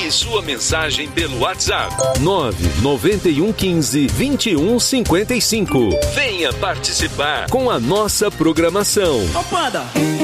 Envie sua mensagem pelo WhatsApp 99115-2155. Venha participar com a nossa programação. Ô, Panda!